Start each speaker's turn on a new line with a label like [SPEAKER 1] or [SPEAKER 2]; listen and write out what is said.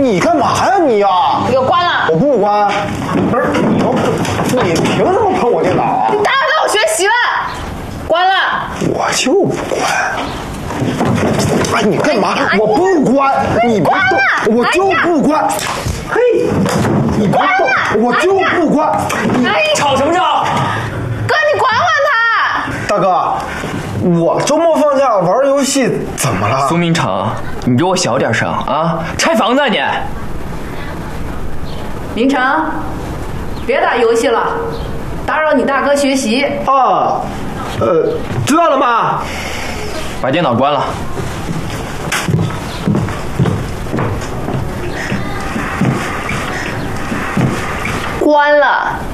[SPEAKER 1] 你干嘛呀你呀？
[SPEAKER 2] 你给我关了！
[SPEAKER 1] 我不关。不是你又不，你凭什么碰我电脑啊？
[SPEAKER 2] 你打扰到我学习了，关了。
[SPEAKER 1] 我就不关。哎，你干嘛？我不关，你别动，我就不关。嘿，你别动，我就不关。
[SPEAKER 2] 哎，
[SPEAKER 3] 吵什么吵？
[SPEAKER 2] 哥，你管管他。
[SPEAKER 1] 大哥，我周末放假玩游戏怎么了？
[SPEAKER 3] 苏明成，你给我小点声啊！拆房子啊你！
[SPEAKER 2] 明成，别打游戏了，打扰你大哥学习。
[SPEAKER 1] 啊，知道了妈。
[SPEAKER 3] 把电脑关了。
[SPEAKER 2] 关了。